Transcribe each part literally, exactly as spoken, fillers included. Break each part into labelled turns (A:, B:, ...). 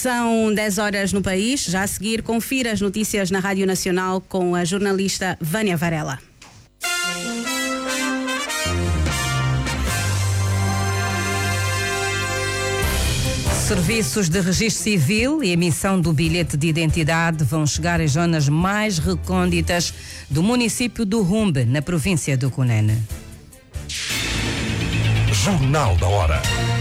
A: São dez horas no país. Já a seguir, confira as notícias na Rádio Nacional com a jornalista Vânia Varela.
B: Serviços de registro civil e emissão do bilhete de identidade vão chegar às zonas mais recônditas do município do Rumbe, na província do Cunene.
C: Jornal da Hora.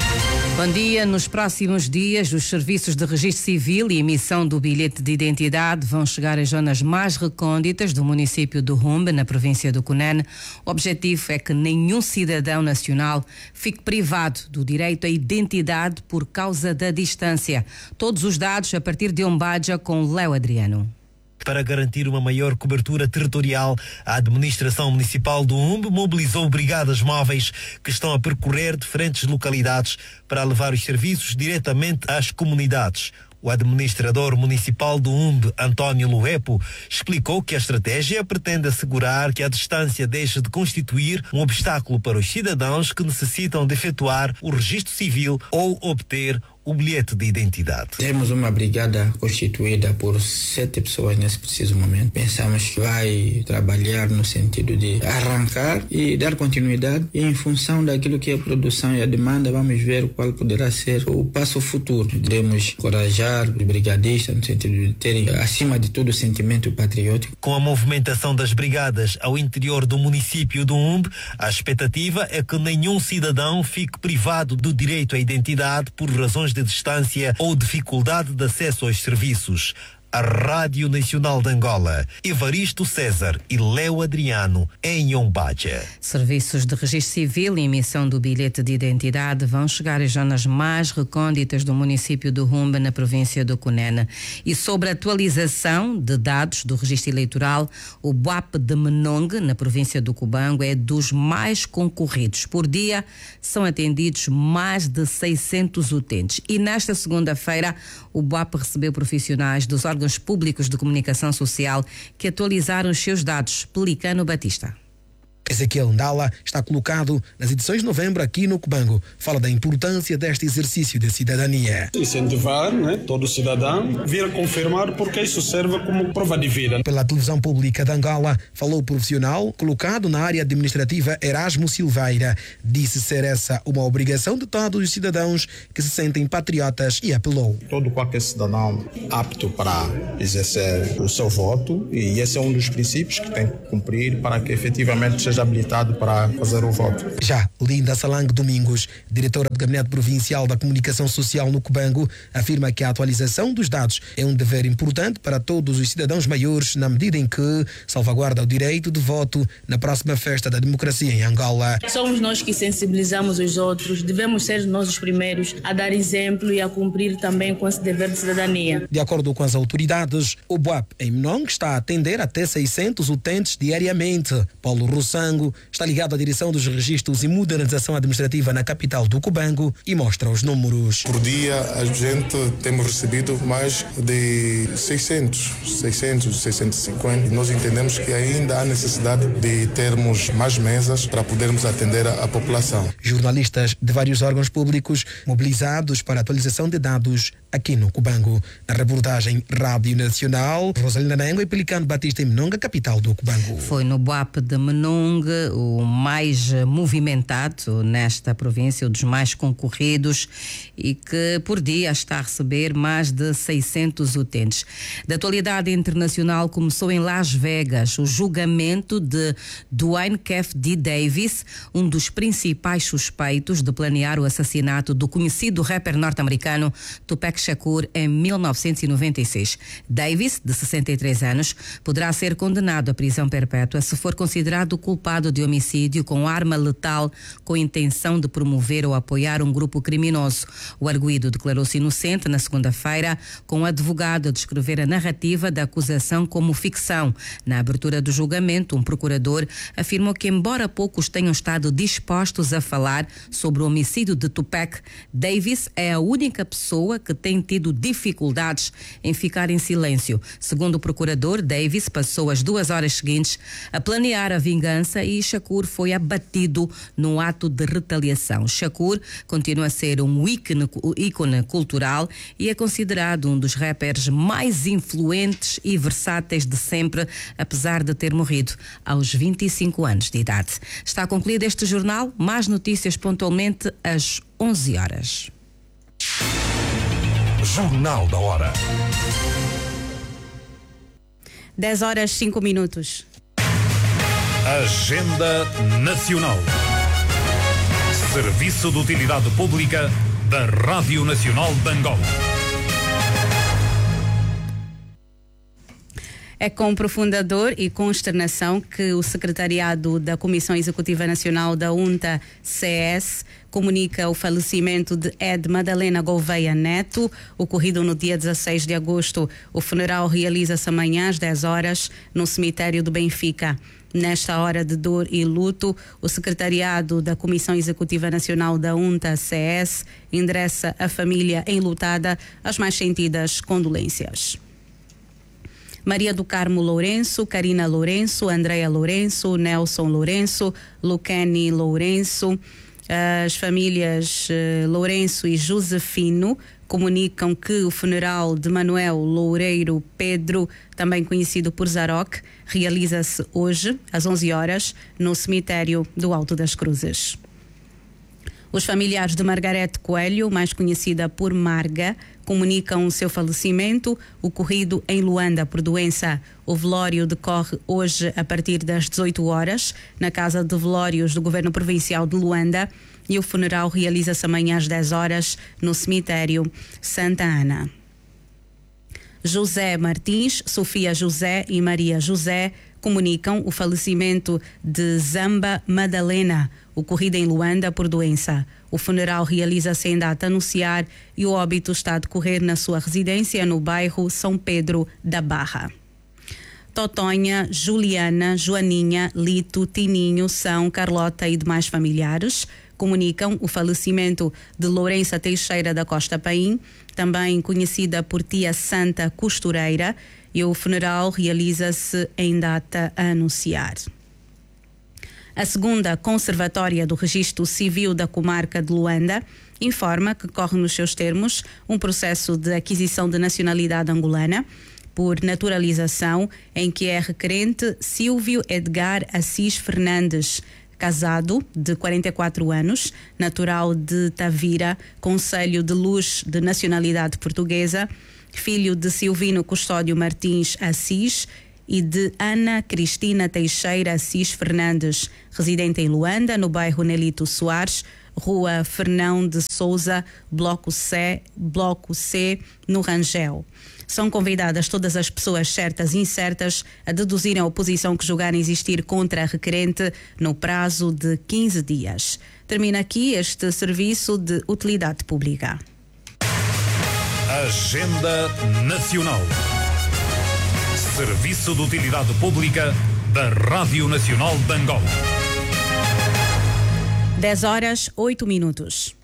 B: Bom dia. Nos próximos dias, os serviços de registro civil e emissão do bilhete de identidade vão chegar às zonas mais recônditas do município do Rumbe, na província do Cunene. O objetivo é que nenhum cidadão nacional fique privado do direito à identidade por causa da distância. Todos os dados a partir de Ombaja com Léo Adriano.
D: Para garantir uma maior cobertura territorial, a administração municipal do Umbe mobilizou brigadas móveis que estão a percorrer diferentes localidades para levar os serviços diretamente às comunidades. O administrador municipal do Umbe, António Luepo, explicou que a estratégia pretende assegurar que a distância deixe de constituir um obstáculo para os cidadãos que necessitam de efetuar o registro civil ou obter o bilhete de identidade.
E: Temos uma brigada constituída por sete pessoas nesse preciso momento. Pensamos que vai trabalhar no sentido de arrancar e dar continuidade, e em função daquilo que é a produção e a demanda, vamos ver qual poderá ser o passo futuro. Devemos encorajar os brigadistas no sentido de terem, acima de tudo, o sentimento patriótico.
D: Com a movimentação das brigadas ao interior do município do Umbe, a expectativa é que nenhum cidadão fique privado do direito à identidade por razões de distância ou dificuldade de acesso aos serviços. A Rádio Nacional de Angola, Evaristo César e Léo Adriano, em Ombaja.
B: Serviços de registro civil e emissão do bilhete de identidade vão chegar às zonas mais recônditas do município do Rumbe, na província do Cunene. E sobre a atualização de dados do registro eleitoral, o B U A P de Menongue, na província do Cubango, é dos mais concorridos. Por dia, são atendidos mais de seiscentos utentes. E nesta segunda-feira, o B U A P recebeu profissionais dos órgãos públicos de comunicação social que atualizaram os seus dados. Pelicano Batista.
F: Ezequiel Ndala está colocado nas edições de novembro aqui no Cubango. Fala da importância deste exercício de cidadania.
G: Incentivar, né, todo cidadão vir a confirmar, porque isso serve como prova de vida.
F: Pela televisão pública de Angola, falou o profissional colocado na área administrativa Erasmo Silveira. Disse ser essa uma obrigação de todos os cidadãos que se sentem patriotas e apelou.
G: Todo qualquer cidadão apto para exercer o seu voto, e esse é um dos princípios que tem que cumprir para que efetivamente seja habilitado para fazer o voto.
F: Já Linda Salang Domingos, diretora do Gabinete Provincial da Comunicação Social no Cubango, afirma que a atualização dos dados é um dever importante para todos os cidadãos maiores, na medida em que salvaguarda o direito de voto na próxima festa da democracia em Angola.
H: Somos nós que sensibilizamos os outros, devemos ser nós os primeiros a dar exemplo e a cumprir também com esse dever de cidadania.
F: De acordo com as autoridades, o B U A P em Menongue está a atender até seiscentos utentes diariamente. Paulo Roussango está ligado à direção dos registros e modernização administrativa na capital do Cubango e mostra os números.
I: Por dia a gente temos recebido mais de seiscentos, seiscentos, seiscentos e cinquenta. Nós entendemos que ainda há necessidade de termos mais mesas para podermos atender a, a população.
F: Jornalistas de vários órgãos públicos mobilizados para a atualização de dados aqui no Cubango. Na reportagem Rádio Nacional, Rosalina Nengo e Pelicano Batista em Menongue, capital do Cubango.
B: Foi no B U A P de Menongue o mais movimentado nesta província, um dos mais concorridos, e que por dia está a receber mais de seiscentos utentes. Da atualidade internacional, começou em Las Vegas o julgamento de Dwayne Keffe Davis, um dos principais suspeitos de planear o assassinato do conhecido rapper norte-americano Tupac Shakur em mil novecentos e noventa e seis. Davis, de sessenta e três anos, poderá ser condenado à prisão perpétua se for considerado culpado de homicídio com arma letal com intenção de promover ou apoiar um grupo criminoso. O arguido declarou-se inocente na segunda-feira, com o advogado a descrever a narrativa da acusação como ficção. Na abertura do julgamento, um procurador afirmou que, embora poucos tenham estado dispostos a falar sobre o homicídio de Tupac, Davis é a única pessoa que tem tem tido dificuldades em ficar em silêncio. Segundo o procurador, Davis passou as duas horas seguintes a planear a vingança e Shakur foi abatido num ato de retaliação. Shakur continua a ser um ícone, ícone cultural e é considerado um dos rappers mais influentes e versáteis de sempre, apesar de ter morrido aos vinte e cinco anos de idade. Está concluído este jornal. Mais notícias pontualmente às onze horas.
C: Jornal da Hora.
A: dez horas cinco minutos.
C: Agenda Nacional. Serviço de Utilidade Pública da Rádio Nacional de Angola.
A: É com profunda dor e consternação que o secretariado da Comissão Executiva Nacional da UNTA C S comunica o falecimento de Ed Madalena Gouveia Neto, ocorrido no dia dezasseis de agosto. O funeral realiza-se amanhã às dez horas no cemitério do Benfica. Nesta hora de dor e luto, o secretariado da Comissão Executiva Nacional da UNTA C S endereça à família enlutada as mais sentidas condolências. Maria do Carmo Lourenço, Karina Lourenço, Andréa Lourenço, Nelson Lourenço, Lucani Lourenço. As famílias uh, Lourenço e Josefino comunicam que o funeral de Manuel Loureiro Pedro, também conhecido por Zaroc, realiza-se hoje, às onze horas, no cemitério do Alto das Cruzes. Os familiares de Margarete Coelho, mais conhecida por Marga, comunicam o seu falecimento, ocorrido em Luanda por doença. O velório decorre hoje a partir das dezoito horas, na Casa de Velórios do Governo Provincial de Luanda, e o funeral realiza-se amanhã às dez horas no cemitério Santa Ana. José Martins, Sofia José e Maria José comunicam o falecimento de Zamba Madalena, ocorrida em Luanda por doença. O funeral realiza-se em data a anunciar e o óbito está a decorrer na sua residência no bairro São Pedro da Barra. Totonha, Juliana, Joaninha, Lito, Tininho, São, Carlota e demais familiares comunicam o falecimento de Lourença Teixeira da Costa Paim, também conhecida por Tia Santa Costureira, e o funeral realiza-se em data a anunciar. A segunda Conservatória do Registro Civil da Comarca de Luanda informa que corre nos seus termos um processo de aquisição de nacionalidade angolana por naturalização em que é requerente Silvio Edgar Assis Fernandes, casado, de quarenta e quatro anos, natural de Tavira, Conselho de Luz de nacionalidade portuguesa, filho de Silvino Custódio Martins Assis e de Ana Cristina Teixeira Assis Fernandes, residente em Luanda, no bairro Nelito Soares, Rua Fernão de Souza, Bloco C, Bloco C, no Rangel. São convidadas todas as pessoas certas e incertas a deduzirem a oposição que julgarem existir contra a requerente no prazo de quinze dias. Termina aqui este serviço de utilidade pública.
C: Agenda Nacional. Serviço de Utilidade Pública da Rádio Nacional de Angola.
A: dez horas, oito minutos.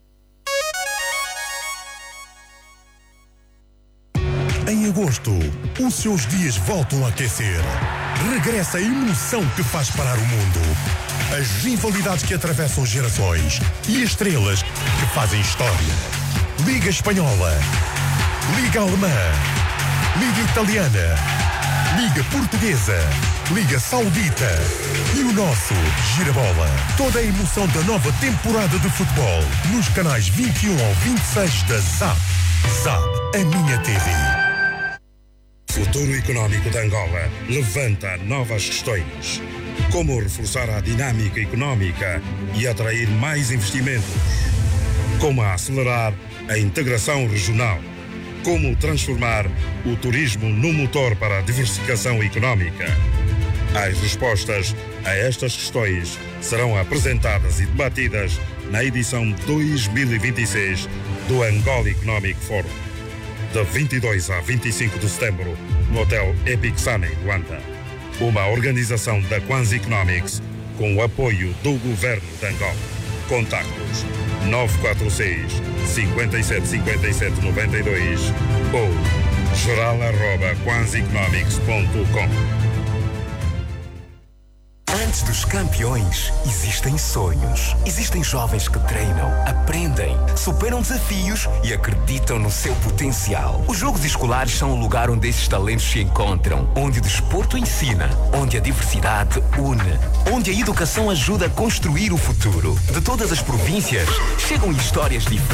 C: Em agosto, os seus dias voltam a aquecer. Regressa a emoção que faz parar o mundo. As rivalidades que atravessam gerações e estrelas que fazem história. Liga Espanhola, Liga Alemã, Liga Italiana, Liga Portuguesa, Liga Saudita e o nosso Girabola. Toda a emoção da nova temporada de futebol nos canais vinte e um ao vinte e seis da Zap. Zap, a minha T V.
J: O futuro económico de Angola levanta novas questões. Como reforçar a dinâmica económica e atrair mais investimentos? Como acelerar a integração regional? Como transformar o turismo no motor para a diversificação económica? As respostas a estas questões serão apresentadas e debatidas na edição dois mil e vinte e seis do Angola Economic Forum, de vinte e dois a vinte e cinco de setembro, no Hotel Epic Sun em Luanda. Uma organização da Kwanza Economics com o apoio do Governo de Angola. Contactos nove quatro seis, cinco sete cinco sete nove dois ou geral arroba quanseconomics ponto com.
K: Antes dos campeões, existem sonhos. Existem jovens que treinam, aprendem, superam desafios e acreditam no seu potencial. Os Jogos Escolares são o lugar onde esses talentos se encontram, onde o desporto ensina, onde a diversidade une, onde a educação ajuda a construir o futuro. De todas as províncias, chegam histórias diferentes.